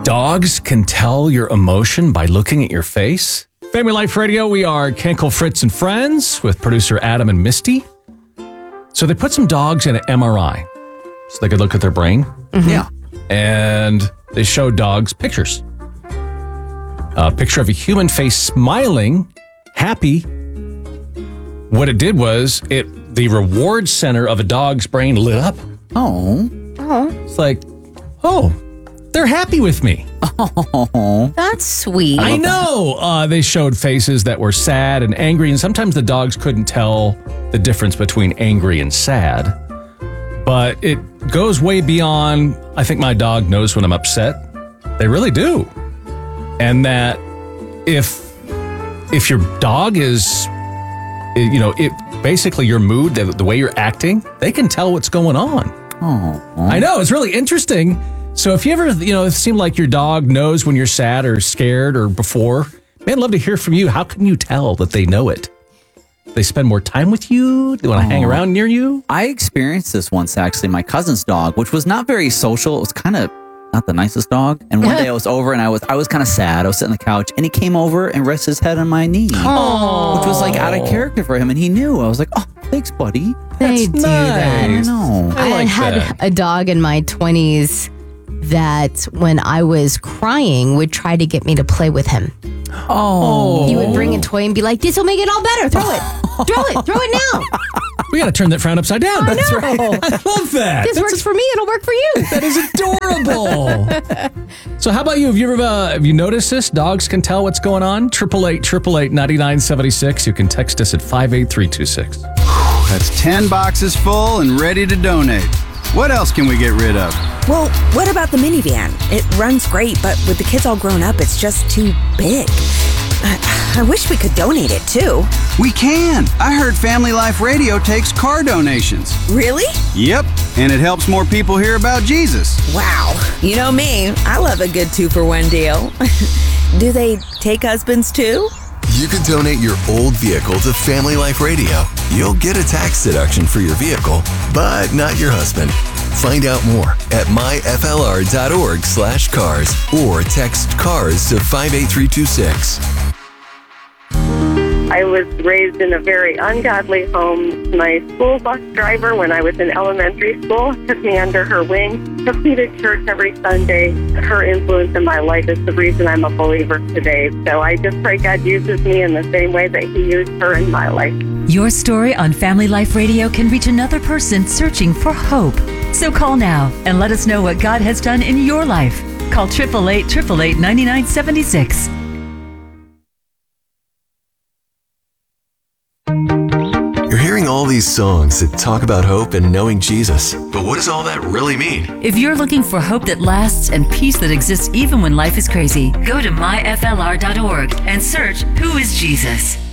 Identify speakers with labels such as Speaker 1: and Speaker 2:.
Speaker 1: dogs can tell your emotion by looking at your face? Family Life Radio, we are Kenkel, Fritz, and Friends with producer Adam and Misty. So they put some dogs in an MRI so they could look at their brain.
Speaker 2: Mm-hmm.
Speaker 1: Yeah. And they showed dogs pictures. A picture of a human face smiling, happy. What it did was the reward center of a dog's brain lit up.
Speaker 2: Oh.
Speaker 1: It's like, oh, they're happy with me.
Speaker 2: Oh.
Speaker 3: That's sweet.
Speaker 1: I know. They showed faces that were sad and angry, and sometimes the dogs couldn't tell the difference between angry and sad. But it goes way beyond, I think my dog knows when I'm upset. They really do. And that if your dog is, basically your mood, the way you're acting, they can tell what's going on.
Speaker 2: Oh.
Speaker 1: I know, it's really interesting. So if you ever, it seemed like your dog knows when you're sad or scared or before, man, I'd love to hear from you. How can you tell that they know it? They spend more time with you? They want to hang around near you?
Speaker 2: I experienced this once, actually. My cousin's dog, which was not very social. It was kind of not the nicest dog. And one day I was over and I was kind of sad. I was sitting on the couch and he came over and rested his head on my knee, which was like out of character for him. And he knew. I was like, oh, thanks, buddy.
Speaker 3: They do that.
Speaker 1: nice.
Speaker 2: I know.
Speaker 1: I like
Speaker 3: had
Speaker 1: that.
Speaker 3: a dog in my 20s that when I was crying would try to get me to play with him.
Speaker 2: Oh.
Speaker 3: He would bring a toy and be like, this will make it all better. Throw it now.
Speaker 1: We got to turn that frown upside down.
Speaker 3: That's
Speaker 1: right. I love that.
Speaker 3: This works for me. It'll work for you.
Speaker 1: That is adorable. So how about you? Have you noticed this? Dogs can tell what's going on? 888-888-9976. You can text us at 58326.
Speaker 4: That's 10 boxes full and ready to donate. What else can we get rid of?
Speaker 5: Well, what about the minivan? It runs great, but with the kids all grown up, it's just too big. I wish we could donate it, too.
Speaker 4: We can. I heard Family Life Radio takes car donations.
Speaker 5: Really?
Speaker 4: Yep, and it helps more people hear about Jesus.
Speaker 5: Wow. You know me. I love a good 2-for-1 deal. Do they take husbands, too?
Speaker 6: You can donate your old vehicle to Family Life Radio. You'll get a tax deduction for your vehicle, but not your husband. Find out more at myflr.org/cars or text CARS to 58326.
Speaker 7: I was raised in a very ungodly home. My school bus driver, when I was in elementary school, took me under her wing, took me to church every Sunday. Her influence in my life is the reason I'm a believer today. So I just pray God uses me in the same way that He used her in my life.
Speaker 8: Your story on Family Life Radio can reach another person searching for hope. So call now and let us know what God has done in your life. Call 888-888-9976.
Speaker 6: You're hearing all these songs that talk about hope and knowing Jesus. But what does all that really mean?
Speaker 8: If you're looking for hope that lasts and peace that exists even when life is crazy, go to myflr.org and search Who is Jesus?